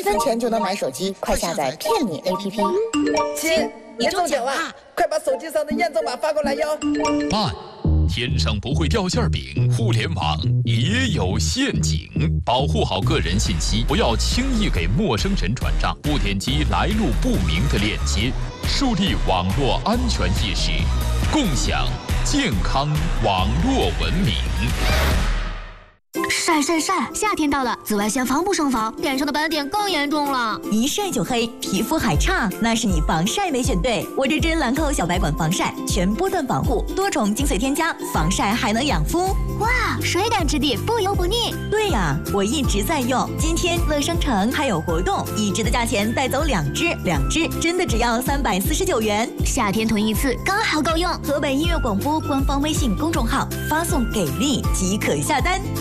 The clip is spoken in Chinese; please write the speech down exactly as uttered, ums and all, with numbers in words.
分钱就能买手机，快下载骗你 A P P。 亲，你中奖了，快把手机上的验证码发过来哟。 慢。天上不会掉馅饼，互联网也有陷阱，保护好个人信息，不要轻易给陌生人转账，不点击来路不明的链接，树立网络安全意识，共享健康网络文明。 晒晒晒！夏天到了，紫外线防不胜防，脸上的斑点更严重了。 一晒就黑，皮肤还差，那是你防晒没选对。我这支兰蔻小白管防晒，全波段防护，多重精粹添加，防晒还能养肤。 哇，水感质地，不油不腻。 对呀，我一直在用。今天乐商城还有活动，一支的价钱带走两支，两支真的只要三百四十九元。 夏天囤一次刚好够用。 河北音乐广播官方微信公众号发送给力即可下单。